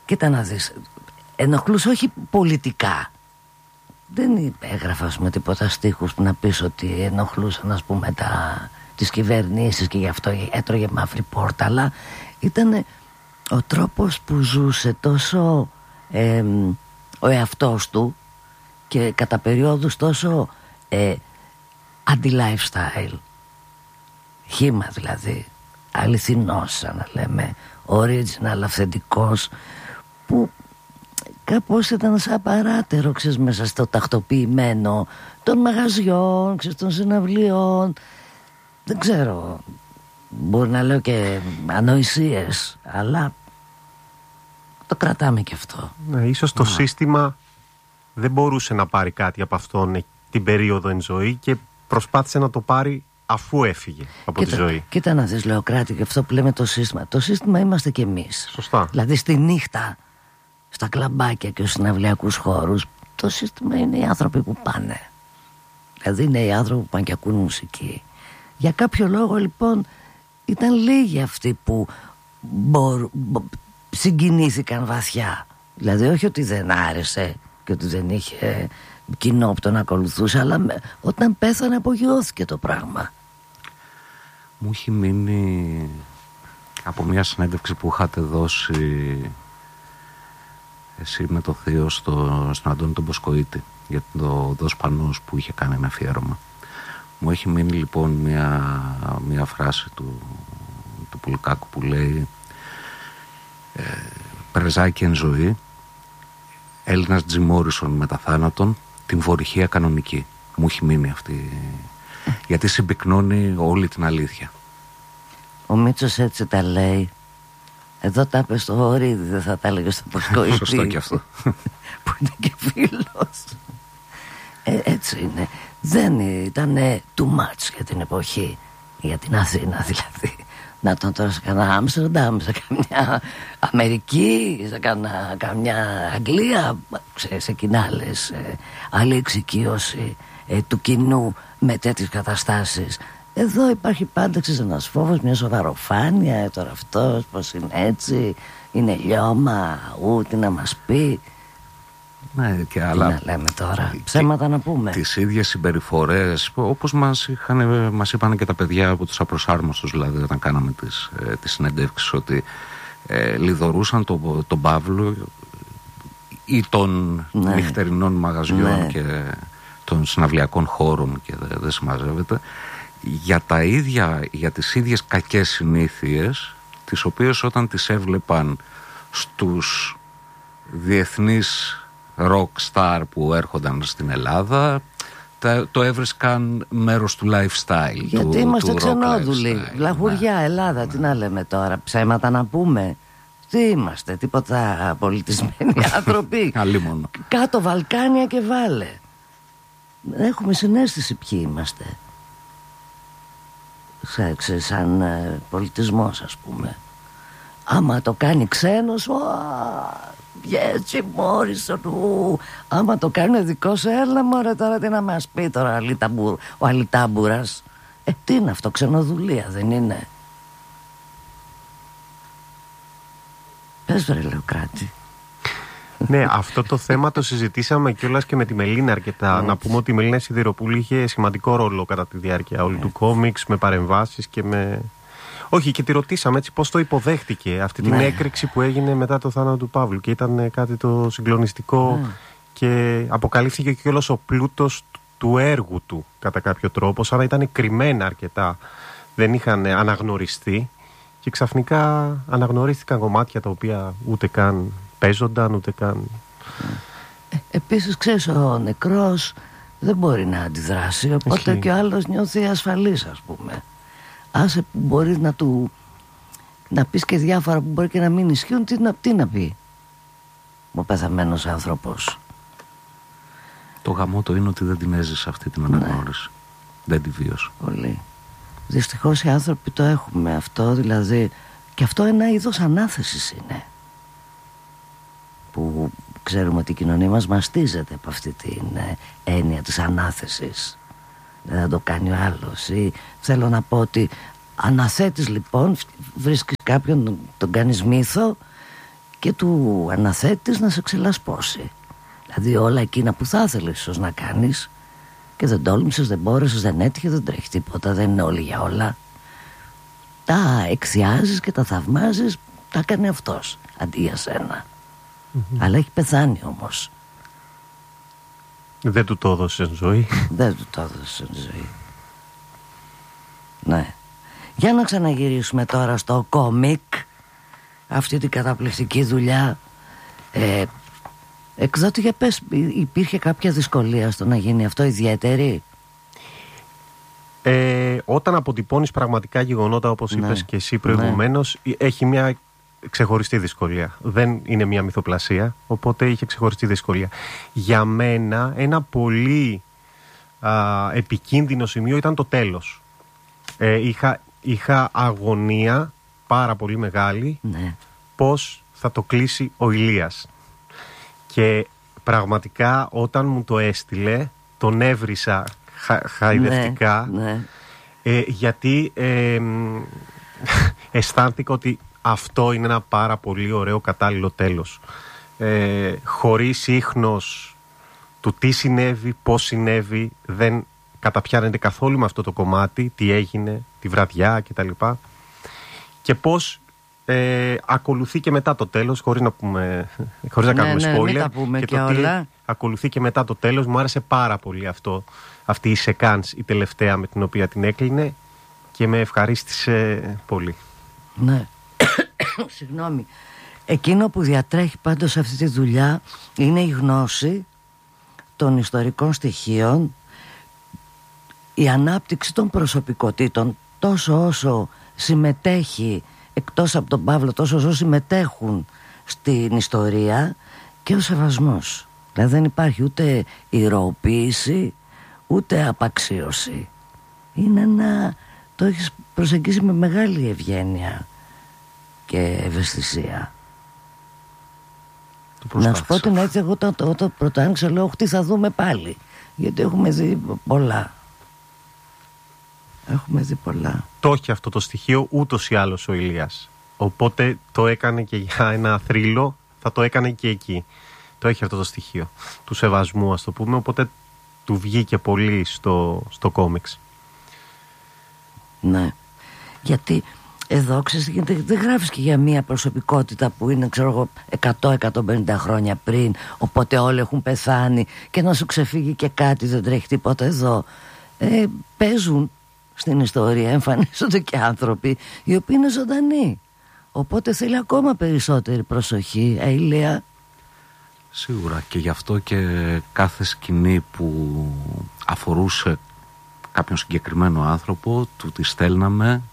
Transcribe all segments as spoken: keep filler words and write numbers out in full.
Κοίτα να δεις, ενοχλούσε όχι πολιτικά. Δεν έγραφα ας πούμε τίποτα στίχους που να πεις ότι ενοχλούσαν ας πούμε τα, τις κυβερνήσεις και γι' αυτό έτρωγε μαύρη πόρτα, αλλά ήταν ο τρόπος που ζούσε τόσο ε, ο εαυτός του και κατά περιόδους τόσο ε, αντι-lifestyle, χύμα δηλαδή, αληθινός σαν να λέμε, original, αυθεντικός, που κάπως ήταν σαν παράτερο, ξέρεις, μέσα στο τακτοποιημένο των μαγαζιών, ξέρεις, των συναυλίων. Δεν ξέρω, μπορεί να λέω και ανοησίες, αλλά το κρατάμε και αυτό. Ναι, ίσως το Α. σύστημα δεν μπορούσε να πάρει κάτι από αυτόν την περίοδο εν ζωή και προσπάθησε να το πάρει αφού έφυγε από κοίτα, τη ζωή. Κοίτα να δεις, Λεοκράτη, και αυτό που λέμε το σύστημα. Το σύστημα είμαστε κι εμείς. Σωστά. Δηλαδή στη νύχτα, στα κλαμπάκια και στους συναυλιακούς χώρους, το σύστημα είναι οι άνθρωποι που πάνε. Δηλαδή είναι οι άνθρωποι που πάνε και ακούν μουσική. Για κάποιο λόγο λοιπόν ήταν λίγοι αυτοί που μπορ, μπο, συγκινήθηκαν βαθιά. Δηλαδή όχι ότι δεν άρεσε και ότι δεν είχε κοινό που τον ακολουθούσε, αλλά με, όταν πέθανε απογειώθηκε το πράγμα. Μου έχει μείνει από μια συνέντευξη που είχατε δώσει εσύ με το θείο στο, στον Αντώνη τον Μποσκοίτη για το Δος Πανούς που είχε κάνει ένα αφιέρωμα. Μου έχει μείνει λοιπόν μια, μια φράση του, του Πουλικάκου που λέει ε, «Πρεζάκι εν ζωή, Έλληνας Τζι Μόρισον μετά θάνατον, την βορυχία κανονική». Μου έχει μείνει αυτή, γιατί συμπυκνώνει όλη την αλήθεια. Ο Μίτσος έτσι τα λέει. Εδώ τα είπε στο Βορίδη, δεν θα τα έλεγε στο Μποσκοίτη. Σωστό και αυτό. Που είναι και φίλος. Ε, έτσι είναι. Δεν ήταν too much για την εποχή, για την Αθήνα δηλαδή. Να τον τώρα σε κανένα Άμστερνταμ, σε καμιά Αμερική, σε κανένα, καμιά Αγγλία, ξέρεις, σε κοινάλες, ε, άλλη εξοικείωση ε, του κοινού με τέτοιες καταστάσεις. Εδώ υπάρχει πάντα, ξέρεις, ένας φόβος, μια σοβαροφάνεια, ε, τώρα αυτός πως είναι έτσι, είναι λιώμα, ούτε να μας πει. Ναι, και τι άλλα, να λέμε τώρα, ψέματα να πούμε. Τις ίδιες συμπεριφορές, όπως μας, είχαν, μας είπαν και τα παιδιά από τους απροσάρμοστους, δηλαδή όταν κάναμε τις, ε, τις συνεντεύξεις, ότι ε, λιδωρούσαν τον το Παύλο ή των ναι. νυχτερινών μαγαζιών ναι. και των συναυλιακών χώρων και δεν δε συμμαζεύεται, για τα ίδια, για τις ίδιες κακές συνήθειες, τις οποίες όταν τις έβλεπαν στους διεθνείς rock star που έρχονταν στην Ελλάδα, το έβρισκαν μέρος του lifestyle. Γιατί του, είμαστε του ξενόδουλοι, βλαχουριά, ναι. Ελλάδα, ναι. τι να λέμε τώρα, ψέματα να πούμε. Τι είμαστε, τίποτα πολιτισμένοι άνθρωποι. Αλλήμον. Κάτω Βαλκάνια και βάλε. Έχουμε συναίσθηση ποιοι είμαστε. Σαν, σαν ε, πολιτισμός, ας πούμε. Άμα το κάνει ξένος, έτσι Μόρισον, άμα το κάνει δικός, έλα μωρέ τώρα τι να μας πει τώρα ο Αλιτάμπουρας. Ε, τι είναι αυτό, ξενοδουλία δεν είναι? Πες βρε Λεοκράτη. Ναι, αυτό το θέμα το συζητήσαμε κιόλας και με τη Μελίνα αρκετά. Έτσι. Να πούμε ότι η Μελίνα Σιδηροπούλη είχε σημαντικό ρόλο κατά τη διάρκεια όλη του κόμιξ, με παρεμβάσεις και με... Όχι, και τη ρωτήσαμε έτσι πώς το υποδέχτηκε αυτή την ναι. έκρηξη που έγινε μετά το θάνατο του Παύλου. Και ήταν κάτι το συγκλονιστικό ναι. και αποκαλύφθηκε και όλος ο πλούτος του έργου του κατά κάποιο τρόπο, σαν να ήταν κρυμμένα αρκετά. Δεν είχαν αναγνωριστεί και ξαφνικά αναγνωρίστηκαν κομμάτια τα οποία ούτε καν παίζονταν, ούτε καν... Ε, επίσης, ξέρεις, ο νεκρός δεν μπορεί να αντιδράσει, οπότε Έχει. και ο άλλος νιώθει ασφαλής, ας πούμε. Άσε που μπορείς να του να πεις και διάφορα που μπορεί και να μην ισχύουν, τι να, τι να πει ο πεθαμένος άνθρωπος. Το γαμώτο είναι ότι δεν την έζησε αυτή την αναγνώριση. Ναι. Δεν τη βίωσε. Πολύ. Δυστυχώς οι άνθρωποι το έχουμε αυτό, δηλαδή, και αυτό ένα είδος ανάθεσης είναι, που ξέρουμε ότι η κοινωνία μας μαστίζεται από αυτή την έννοια της ανάθεσης. Δεν θα το κάνει ο άλλος. Ή θέλω να πω ότι αναθέτεις λοιπόν, βρίσκεις κάποιον, τον κάνεις μύθο και του αναθέτης να σε ξελασπώσει. Δηλαδή όλα εκείνα που θα ήθελες ίσως να κάνεις και δεν τόλμησες, δεν μπόρεσες, δεν έτυχε, δεν τρέχει τίποτα, δεν είναι όλοι για όλα. Τα εκθιάζεις και τα θαυμάζεις, τα κάνει αυτός αντί για σένα. Mm-hmm. Αλλά έχει πεθάνει όμως. Δεν του το έδωσε ζωή. Δεν του το έδωσε ζωή. Ναι. Για να ξαναγυρίσουμε τώρα στο κόμικ, αυτή την καταπληκτική δουλειά. ε, Εκδότη, για πες, υπήρχε κάποια δυσκολία στο να γίνει αυτό ιδιαίτερη? Ε, όταν αποτυπώνεις πραγματικά γεγονότα, όπως ναι. είπες και εσύ προηγουμένως, ναι. έχει μια ξεχωριστή δυσκολία. Δεν είναι μια μυθοπλασία, οπότε είχε ξεχωριστή δυσκολία. Για μένα ένα πολύ α, επικίνδυνο σημείο ήταν το τέλος. ε, είχα, είχα αγωνία πάρα πολύ μεγάλη, ναι. πώς θα το κλείσει ο Ηλίας. Και πραγματικά όταν μου το έστειλε, τον έβρισα χα, χαϊδευτικά, ναι, ναι. Ε, γιατί ε, αισθάνθηκα ότι αυτό είναι ένα πάρα πολύ ωραίο κατάλληλο τέλος. Ε, χωρίς ίχνος του τι συνέβη, πώς συνέβη, δεν καταπιάνεται καθόλου με αυτό το κομμάτι, τι έγινε τη βραδιά κτλ. Και πώς ε, ακολουθεί και μετά το τέλος, χωρίς να, πούμε, χωρίς να ναι, κάνουμε ναι, spoiler, τα πούμε και, και το όλα. τι ακολουθεί και μετά το τέλος. Μου άρεσε πάρα πολύ αυτό, αυτή η σεκάνς, η τελευταία με την οποία την έκλεινε, και με ευχαρίστησε πολύ. Ναι. Συγγνώμη. Εκείνο που διατρέχει πάντως σε αυτή τη δουλειά είναι η γνώση των ιστορικών στοιχείων, η ανάπτυξη των προσωπικότητων, τόσο όσο συμμετέχει, εκτός από τον Παύλο, τόσο όσο συμμετέχουν στην ιστορία, και ο σεβασμός. Δηλαδή δεν υπάρχει ούτε ηρωοποίηση ούτε απαξίωση. Είναι ένα... το έχεις προσεγγίσει με μεγάλη ευγένεια και ευαισθησία. Να σου πω την έτσι, εγώ όταν το, το πρώτο άνοιξα λέω τι θα δούμε πάλι, γιατί έχουμε δει πολλά. Έχουμε δει πολλά. Το έχει αυτό το στοιχείο ούτως ή άλλως ο Ηλίας. Οπότε το έκανε και για ένα θρύλο, θα το έκανε και εκεί. Το έχει αυτό το στοιχείο του σεβασμού, ας το πούμε, οπότε του βγήκε πολύ στο, στο κόμιξ. Ναι, γιατί εδώ ξέρεις, δεν γράφεις και για μια προσωπικότητα που είναι, ξέρω εγώ, εκατό με εκατόν πενήντα χρόνια πριν, οπότε όλοι έχουν πεθάνει και να σου ξεφύγει και κάτι, δεν τρέχει τίποτα. Εδώ ε, παίζουν στην ιστορία, εμφανίζονται και άνθρωποι οι οποίοι είναι ζωντανοί, οπότε θέλει ακόμα περισσότερη προσοχή. ε, Ηλία. Σίγουρα, και γι' αυτό και κάθε σκηνή που αφορούσε κάποιον συγκεκριμένο άνθρωπο του τη στέλναμε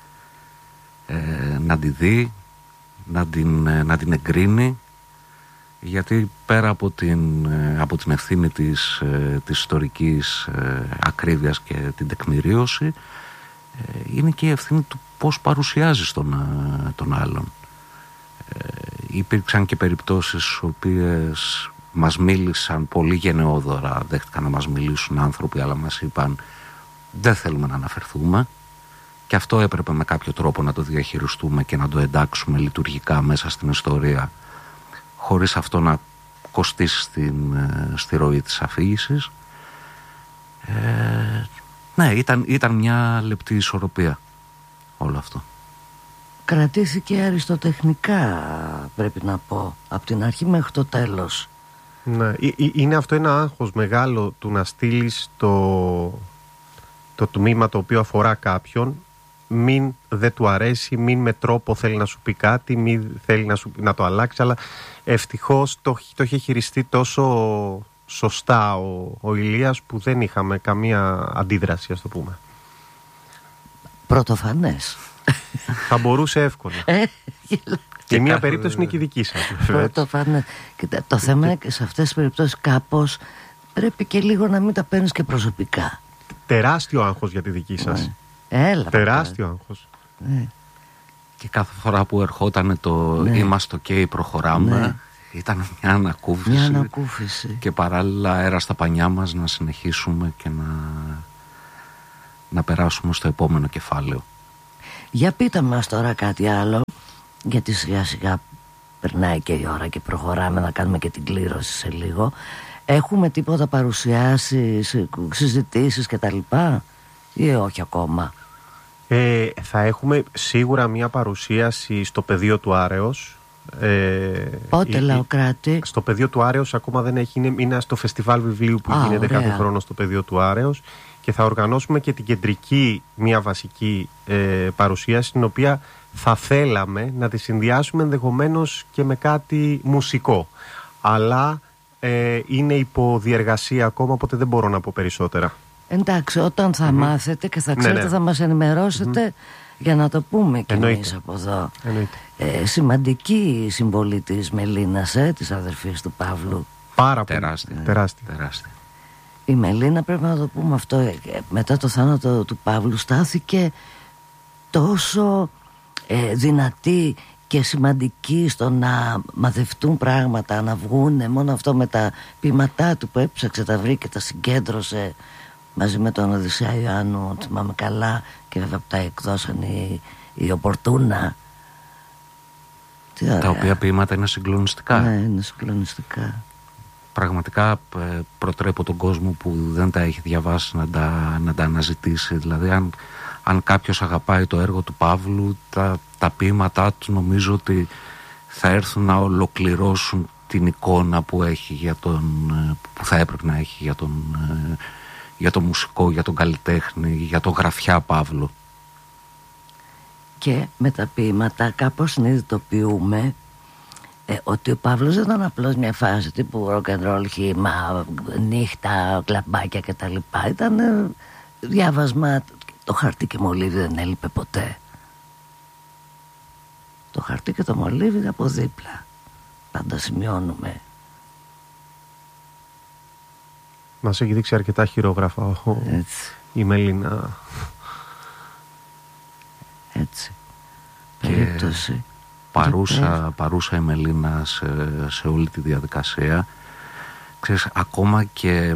ε, να τη δει, να την, να την εγκρίνει, γιατί πέρα από την, από την ευθύνη της, της ιστορικής ε, ακρίβειας και την τεκμηρίωση, ε, είναι και η ευθύνη του πώς παρουσιάζεις τον, τον άλλον. Ε, υπήρξαν και περιπτώσεις οποίες μας μίλησαν πολύ γενναιόδωρα, δέχτηκαν να μας μιλήσουν άνθρωποι, αλλά μας είπαν δεν θέλουμε να αναφερθούμε, και αυτό έπρεπε με κάποιο τρόπο να το διαχειριστούμε και να το εντάξουμε λειτουργικά μέσα στην ιστορία, χωρίς αυτό να κοστίσει στην, στη ροή της αφήγησης. Ε, ναι, ήταν, ήταν μια λεπτή ισορροπία όλο αυτό. Κρατήθηκε αριστοτεχνικά, πρέπει να πω, από την αρχή μέχρι το τέλος. Ναι, είναι αυτό ένα άγχος μεγάλο του να στείλεις το, το τμήμα το οποίο αφορά κάποιον, μην δεν του αρέσει, μην με τρόπο θέλει να σου πει κάτι, μην θέλει να, σου, να το αλλάξει, αλλά ευτυχώς το, το είχε χειριστεί τόσο σωστά ο, ο Ηλίας που δεν είχαμε καμία αντίδραση, ας το πούμε. Πρωτοφανές. Θα μπορούσε εύκολα. Και μία περίπτωση είναι και η δική σας. Πρωτοφανές. Κοίτα, το θέμα είναι και σε αυτές τις περιπτώσεις κάπως πρέπει και λίγο να μην τα παίρνεις και προσωπικά. Τεράστιο άγχος για τη δική σας. Έλα, τεράστιο πέρα. Άγχος. Ναι. Και κάθε φορά που ερχόταν το ναι. είμαστε ok, προχωράμε, ναι. ήταν μια ανακούφιση, μια ανακούφιση και παράλληλα αέρα στα πανιά μας να συνεχίσουμε και να, να περάσουμε στο επόμενο κεφάλαιο. Για πείτε μας τώρα κάτι άλλο, γιατί σιγά σιγά περνάει και η ώρα και προχωράμε να κάνουμε και την κλήρωση σε λίγο. Έχουμε τίποτα παρουσιάσεις, συζητήσεις και τα λοιπά ή όχι ακόμα? Ε, θα έχουμε σίγουρα μια παρουσίαση στο πεδίο του Άρεος. Ε, Πότε, η, Λαοκράτη? Στο πεδίο του Άρεος ακόμα δεν έχει, είναι, είναι στο φεστιβάλ βιβλίου που Α, γίνεται ωραία. κάθε χρόνο στο πεδίο του Άρεος, και θα οργανώσουμε και την κεντρική, μια βασική ε, παρουσίαση, την οποία θα θέλαμε να τη συνδυάσουμε ενδεχομένως και με κάτι μουσικό, αλλά ε, είναι υπό διεργασία ακόμα, οπότε δεν μπορώ να πω περισσότερα. Εντάξει, όταν θα mm-hmm. μάθετε και θα ξέρετε, ναι, ναι. θα μας ενημερώσετε mm-hmm. για να το πούμε κι εμείς από εδώ. Ε, σημαντική η συμβολή της Μελίνας, ε, της αδερφής του Παύλου. Πάρα τεράστια. πολύ. Τεράστια. τεράστια. Η Μελίνα, πρέπει να το πούμε αυτό, μετά το θάνατο του Παύλου στάθηκε τόσο ε, δυνατή και σημαντική στο να μαθευτούν πράγματα, να βγούνε. Μόνο αυτό με τα ποιηματά του που έψαξε, τα βρήκε, τα συγκέντρωσε μαζί με τον Οδυσσέα Ιωάννου, θυμάμαι καλά, και βέβαια τα εκδώσαν οι, οι Οπορτούνα. Τα οποία ποίηματα είναι συγκλονιστικά. Ναι, είναι συγκλονιστικά. Πραγματικά προτρέπω τον κόσμο που δεν τα έχει διαβάσει να τα, να τα αναζητήσει. Δηλαδή αν, αν κάποιος αγαπάει το έργο του Παύλου, τα, τα ποίηματά του νομίζω ότι θα έρθουν να ολοκληρώσουν την εικόνα που έχει για τον, που θα έπρεπε να έχει για τον, για τον μουσικό, για τον καλλιτέχνη, για τον γραφιά Παύλο. Και με τα ποίηματα κάπως συνειδητοποιούμε ε, ότι ο Παύλος δεν ήταν απλώς μια φάση τύπου rock and roll, χύμα, νύχτα, κλαμπάκια κτλ. Ήταν ε, διάβασμα. Το χαρτί και μολύβι δεν έλειπε ποτέ. Το χαρτί και το μολύβι από δίπλα. Πάντα σημειώνουμε. Μας έχει δείξει αρκετά χειρόγραφα ο, η Μελίνα. Έτσι. Και περίπτωση. Παρούσα, παρούσα η Μελίνα σε, σε όλη τη διαδικασία. Ξέρεις, ακόμα και ε,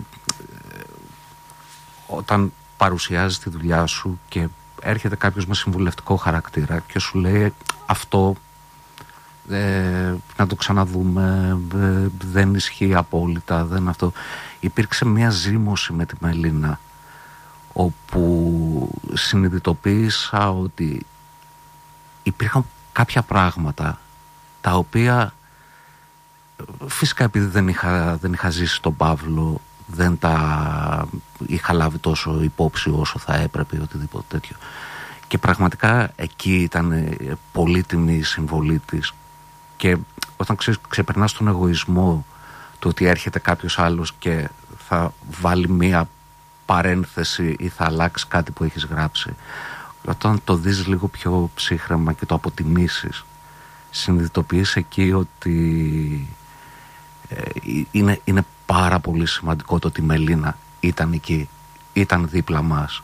όταν παρουσιάζεις τη δουλειά σου και έρχεται κάποιος με συμβουλευτικό χαρακτήρα και σου λέει αυτό ε, να το ξαναδούμε, ε, δεν ισχύει απόλυτα, δεν αυτό. Υπήρξε μια ζήμωση με τη Μελίνα, όπου συνειδητοποίησα ότι υπήρχαν κάποια πράγματα τα οποία φυσικά επειδή δεν είχα, δεν είχα ζήσει τον Παύλο, δεν τα είχα λάβει τόσο υπόψη όσο θα έπρεπε ή οτιδήποτε τέτοιο, και πραγματικά εκεί ήταν πολύτιμη η συμβολή της. Και όταν ξε, ξεπερνάς τον εγωισμό του ότι έρχεται κάποιος άλλος και θα βάλει μία παρένθεση ή θα αλλάξει κάτι που έχεις γράψει, όταν το δεις λίγο πιο ψύχρεμα και το αποτιμήσεις, συνειδητοποιείς εκεί ότι ε, είναι, είναι πάρα πολύ σημαντικό το ότι η Μελίνα ήταν εκεί, ήταν δίπλα μας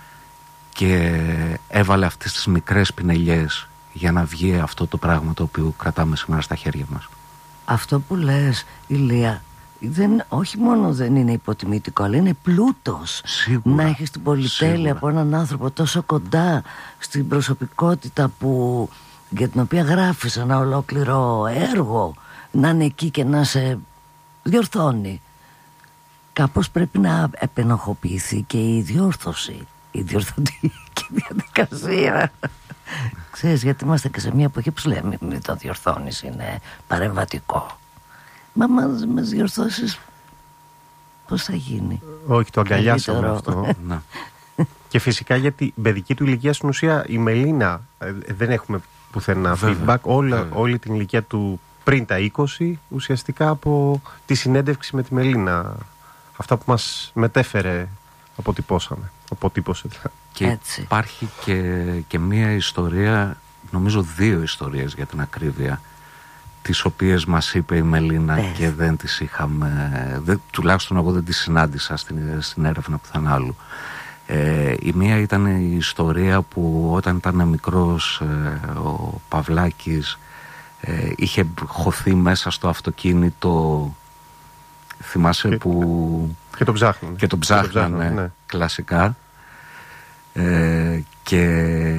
και έβαλε αυτές τις μικρές πινελιές για να βγει αυτό το πράγμα το οποίο κρατάμε σήμερα στα χέρια μας. Αυτό που λες, Ηλία, δεν, όχι μόνο δεν είναι υποτιμητικό, αλλά είναι πλούτος. Σίγουρα, να έχεις την πολυτέλεια σίγουρα. από έναν άνθρωπο τόσο κοντά στην προσωπικότητα που, για την οποία γράφεις ένα ολόκληρο έργο, να είναι εκεί και να σε διορθώνει. Κάπως πρέπει να επενοχοποιηθεί και η διόρθωση, η διορθωτική διαδικασία. Ξέρεις, γιατί είμαστε και σε μια εποχή που λέμε μην το διορθώνεις, είναι παρεμβατικό. Μα μας, μας διορθώσεις, πώς θα γίνει? Όχι, το αγκαλιάσαμε αυτό. Να. Και φυσικά γιατί παιδική του ηλικία στην ουσία η Μελίνα ε, δεν έχουμε πουθενά feedback. Όλα, όλη την ηλικία του πριν τα είκοσι ουσιαστικά από τη συνέντευξη με τη Μελίνα. Αυτά που μας μετέφερε αποτυπώσαμε. Αποτύπωσε δηλαδή. Και έτσι. Υπάρχει και, και μία ιστορία, νομίζω δύο ιστορίες για την ακρίβεια, τις οποίες μας είπε η Μελίνα Πες. και δεν τις είχαμε, δεν, τουλάχιστον εγώ δεν τις συνάντησα στην, στην έρευνα πουθενά. Ε, η μία ήταν η ιστορία που όταν ήταν μικρός ε, ο Παυλάκης ε, είχε χωθεί μέσα στο αυτοκίνητο, θυμάσαι και, που και τον ψάχνανε και τον ψάχνανε, ναι. κλασικά. Ε, και η,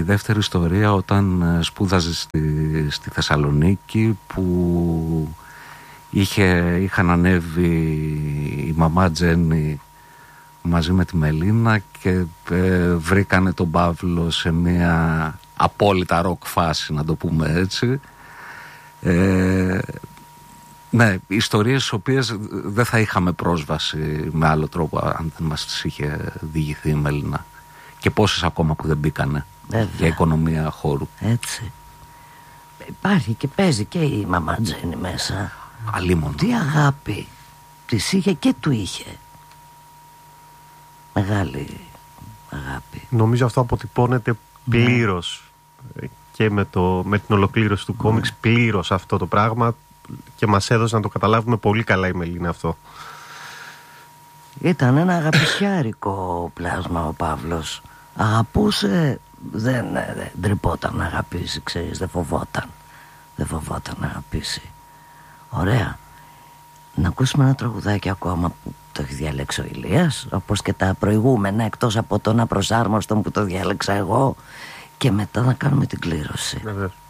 δεύτερη ιστορία όταν σπούδαζε στη, στη Θεσσαλονίκη, που είχε, είχαν ανέβει η μαμά Τζέννη μαζί με τη Μελίνα και ε, βρήκανε τον Παύλο σε μια απόλυτα ροκ φάση, να το πούμε έτσι. Ε, ναι, ιστορίες στις οποίες δεν θα είχαμε πρόσβαση με άλλο τρόπο αν δεν μας τις είχε διηγηθεί η Μελίνα. Και πόσες ακόμα που δεν μπήκανε. Βέβαια. Για οικονομία χώρου. Έτσι. Υπάρχει και παίζει και η μαμά Τζέννη μέσα. Αλίμονο. Τι αγάπη της είχε και του είχε. Μεγάλη αγάπη. Νομίζω αυτό αποτυπώνεται πλήρως ναι. και με, το, με την ολοκλήρωση του κόμιξ, ναι. πλήρως αυτό το πράγμα, και μας έδωσε να το καταλάβουμε πολύ καλά η Μελίνα αυτό. Ήταν ένα αγαπησιάρικο πλάσμα ο Παύλος. Αγαπούσε, δεν, δεν τρυπόταν να αγαπήσει, ξέρεις, δεν φοβόταν. Δεν φοβόταν να αγαπήσει. Ωραία. Να ακούσουμε ένα τραγουδάκι ακόμα που το έχει διαλέξει ο Ηλίας, όπως και τα προηγούμενα, εκτός από τον Απροσάρμοστον που το διάλεξα εγώ, και μετά να κάνουμε την κλήρωση. Βεβαίως.